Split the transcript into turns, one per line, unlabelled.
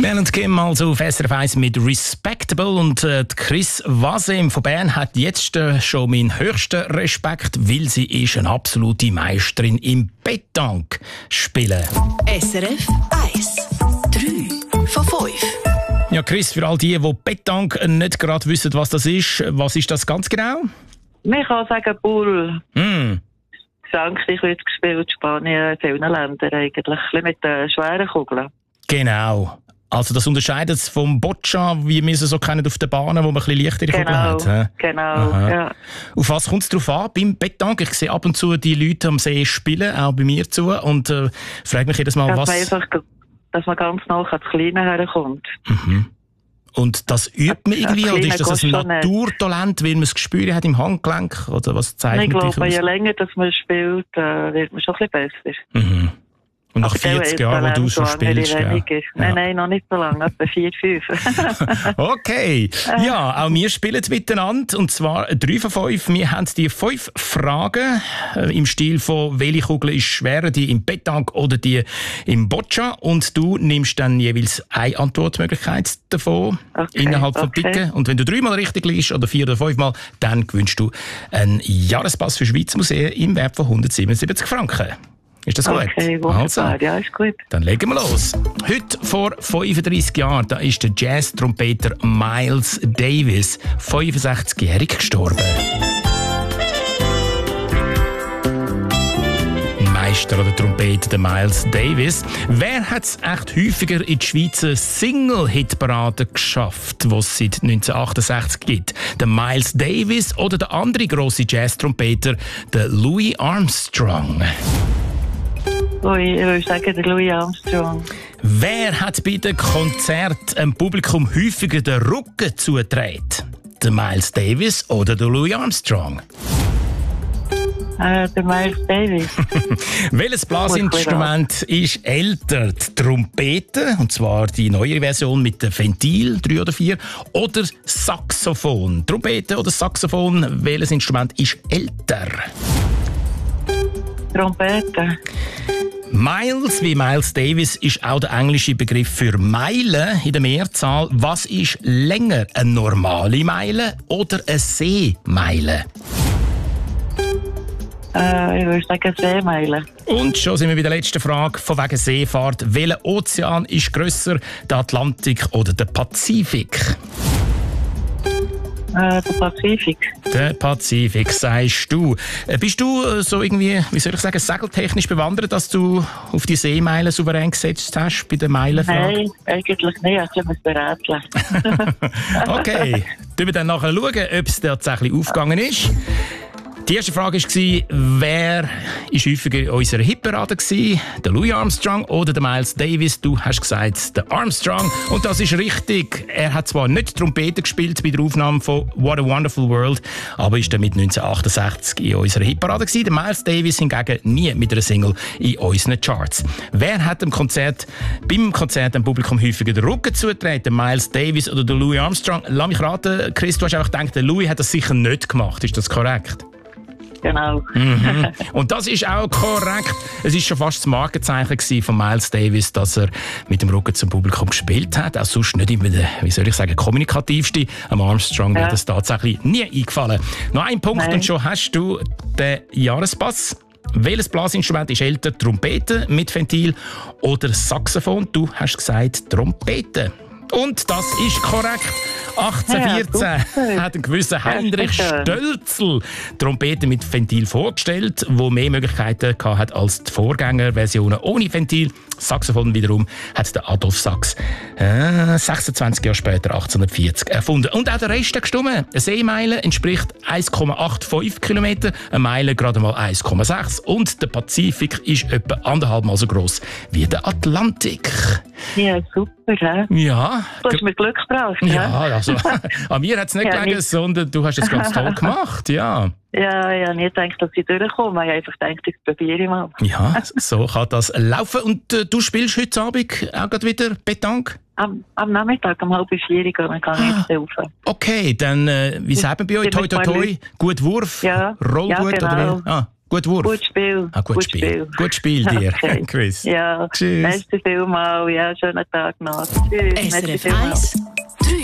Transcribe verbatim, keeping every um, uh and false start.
Mel und Kim also auf S R F eins mit Respectable und äh, Chris Wasem von Bern hat jetzt äh, schon meinen höchsten Respekt, weil sie ist eine absolute Meisterin im Pétanque spielen.
S R F eins, drei von fünf.
Ja, Chris, für all die, die Pétanque nicht gerade wissen, was das ist, was ist das ganz genau?
Man kann sagen Bull.
Mm.
Frankreich wird gespielt, Spanien, in vielen Ländern eigentlich. Ein bisschen mit den schweren Kugeln.
Genau. Also das unterscheidet es vom Boccia, wie wir es so kennen auf den Bahnen, wo man ein bisschen leichtere Kugeln
Genau,
hat. He?
genau,
Aha.
ja.
Auf was kommt es drauf an beim Pétanque? Ich sehe ab und zu die Leute am See spielen, auch bei mir zu, und äh, frage mich jedes Mal,
dass
was...
Man einfach, dass man ganz nah ans Kleine herkommt.
Mhm. Und das übt man irgendwie, oder ist das ein Naturtalent, weil man es gespürt hat im Handgelenk? Oder was zeichnet
ich
dich
glaube,
aus?
je länger dass man spielt, äh, wird man schon ein bisschen besser.
Mhm. Und nach
Aber
vierzig Jahren, wo du schon spielst, ja.
Nein, nein, noch nicht so lange, etwa vier, fünf.
Okay. Ja, auch wir spielen miteinander, und zwar drei von fünf. Wir haben die fünf Fragen äh, im Stil von «Welche Kugel ist schwerer, die im Pétanque oder die im Boccia?» Und du nimmst dann jeweils eine Antwortmöglichkeit davon,
okay,
innerhalb vom
okay.
Ticken. Und wenn du dreimal richtig liegst oder vier oder fünfmal, dann gewinnst du einen Jahrespass für Schweizer Museen im Wert von hundertsiebenundsiebzig Franken. Ist das gut?
Okay, wunderbar. Also, ja, ist gut.
Dann legen wir los. Heute vor fünfunddreissig Jahren, da ist der Jazz-Trompeter Miles Davis, fünfundsechzigjährig, gestorben. Meister oder Trompeter, der Miles Davis. Wer hat es echt häufiger in die Schweizer Single-Hit-Parade geschafft, die es seit neunzehnhundertachtundsechzig gibt? Der Miles Davis oder der andere grosse Jazz-Trompeter, der Louis Armstrong?
Ich würde sagen, der Louis Armstrong.
Wer hat bei den Konzerten dem Publikum häufiger den Rücken zugedreht? Der Miles Davis oder der Louis Armstrong?
Äh, der Miles Davis.
Welches Blasinstrument ist älter? Die Trompete, und zwar die neue Version mit dem Ventil, drei oder vier, oder Saxophon? Trompete oder Saxophon, welches Instrument ist älter?
Trompete.
Miles, wie Miles Davis, ist auch der englische Begriff für Meile in der Mehrzahl. Was ist länger, eine normale Meile oder eine Seemeile?
Äh, ich würde sagen Seemeile.
Und schon sind wir bei der letzten Frage von wegen Seefahrt. Welcher Ozean ist grösser, der Atlantik oder der Pazifik?
Äh, der Pazifik.
Der Pazifik, sagst du. Äh, bist du äh, so irgendwie, wie soll ich sagen, segeltechnisch bewandert, dass du auf die Seemeile souverän gesetzt hast bei der Meilenfrage?
Nein, eigentlich nicht. Ich muss berätseln.
Okay, schauen wir dann nachher schauen, ob es tatsächlich aufgegangen ist. Die erste Frage war, wer war häufiger in unserer Hitparade? Der Louis Armstrong oder der Miles Davis? Du hast gesagt, der Armstrong. Und das ist richtig. Er hat zwar nicht Trompete gespielt bei der Aufnahme von «What a Wonderful World», aber ist damit neunzehnhundertachtundachtzig in unserer Hitparade gewesen. Der Miles Davis hingegen nie mit einer Single in unseren Charts. Wer hat dem Konzert, beim Konzert dem Publikum häufiger den Rücken zugetreten? Der Miles Davis oder der Louis Armstrong? Lass mich raten, Chris, du hast einfach gedacht, der Louis hat das sicher nicht gemacht. Ist das korrekt?
Genau.
Mhm. Und das ist auch korrekt. Es war schon fast das Markenzeichen von Miles Davis, dass er mit dem Rücken zum Publikum gespielt hat. Auch sonst nicht immer der, wie soll ich sagen, kommunikativste. Am Armstrong ja. Wird das tatsächlich nie eingefallen. Noch ein Punkt. Nein. Und schon hast du den Jahrespass. Welches Blasinstrument ist älter? Trompete mit Ventil oder Saxophon? Du hast gesagt Trompete. Und das ist korrekt. achtzehnhundertvierzehn ja, hat ein gewisser Heinrich Stölzl Trompete mit Ventil vorgestellt, wo mehr Möglichkeiten hatte als die Vorgängerversionen ohne Ventil. Saxophon wiederum hat der Adolf Sax äh, sechsundzwanzig Jahre später, achtzehnhundertvierzig, erfunden. Und auch der Rest hat gestimmt. Eine Seemeile entspricht eins Komma fünfundachtzig Kilometer, eine Meile gerade mal eins Komma sechs und der Pazifik ist etwa anderthalb Mal so gross wie der Atlantik.
Ja, super, hä?
Ja.
Du hast mir Glück gebracht, hä?
Ja, also an mir hat es nicht
ja,
gelegen,
nicht.
sondern du hast es ganz toll gemacht, ja.
Ja, ich habe nicht gedacht, dass ich durchkomme. Ich habe einfach gedacht, ich probiere mal.
Ja, so kann das laufen. Und äh, du spielst heute Abend auch gerade wieder Pétanque?
Am, am Nachmittag, um halb vier, dann kann ich jetzt helfen.
Okay, dann, äh, wie sagen wir bei euch? Toi, toi, toi, gut Wurf,
ja,
Roll
ja,
gut?
genau.
Oder wie? Ah, Gut Wurf?
Gut Spiel.
Ah, gut,
Gut
Spiel.
Spiel.
Gut Spiel dir,
Okay.
Chris.
Ja,
Tschüss.
merci vielmals. Ja, schönen Tag noch. Tschüss.
S R
Merci
F
vielmals.
eins